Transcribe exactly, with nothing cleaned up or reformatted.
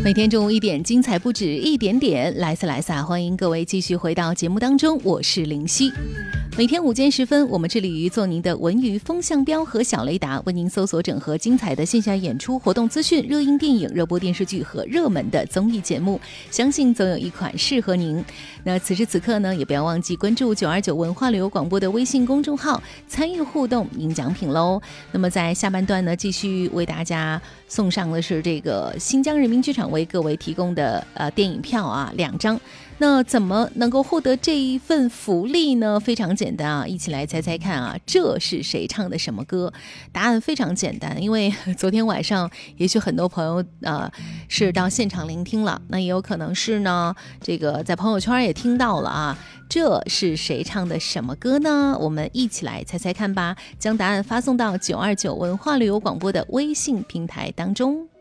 每天中午一点，精彩不止一点点。来撒来撒，欢迎各位继续回到节目当中，我是林夕。每天午间时分，我们致力于做您的文娱风向标和小雷达，为您搜索整合精彩的线下演出、活动资讯、热映电影、热播电视剧和热门的综艺节目，相信总有一款适合您。那此时此刻呢，也不要忘记关注九二九文化旅游广播的微信公众号，参与互动赢奖品喽。那么在下半段呢，继续为大家送上的是这个新疆人民剧场为各位提供的呃电影票啊两张。那怎么能够获得这一份福利呢？非常简单啊，一起来猜猜看啊，这是谁唱的什么歌？答案非常简单，因为昨天晚上也许很多朋友呃是到现场聆听了，那也有可能是呢这个在朋友圈也听到了啊。这是谁唱的什么歌呢？我们一起来猜猜看吧，将答案发送到九二九文化旅游广播的微信平台当中。